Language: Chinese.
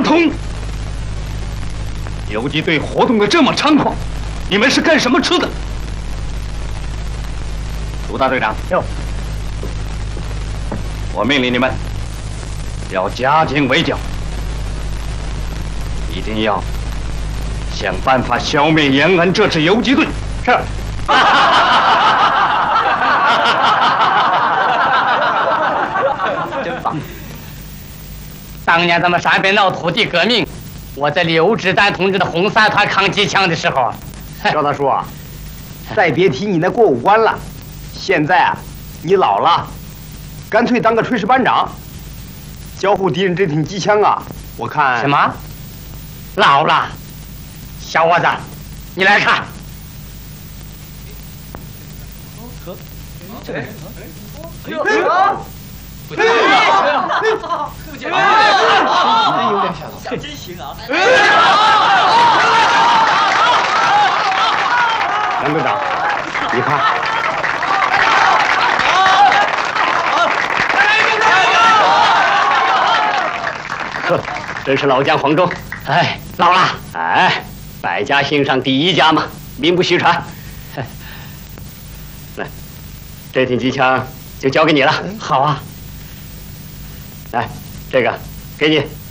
通！游击队活动的这么猖狂，你们是干什么吃的？卢大队长， 有。 我命令你们要加紧围剿，一定要想办法消灭延安这支游击队。 是。真棒！当年咱们陕北闹土地革命，我在刘志丹同志的红三团扛机枪的时候， 赵大叔啊，再别提你那过五关了。现在啊，你老了，干脆当个炊事班长，交付敌人这挺机枪啊！我看什么？老了？小伙子，你来看。这个人，哎呦！不行啊！不行啊！真有点像，真行啊！ 杨队长，你看。 呵，真是老将黄忠。哎，老了。哎，百家姓上第一家嘛，名不虚传。来，这挺机枪就交给你了。好啊。来，这个给你。